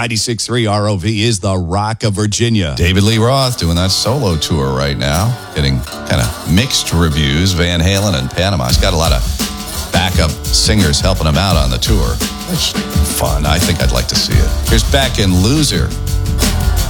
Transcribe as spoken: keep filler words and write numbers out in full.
ninety-six point three R O V is the Rock of Virginia. David Lee Roth doing that solo tour right now, getting kind of mixed reviews. Van Halen and Panama. He's got a lot of backup singers helping him out on the tour. That's fun. I think I'd like to see it. Here's Beck and Loser.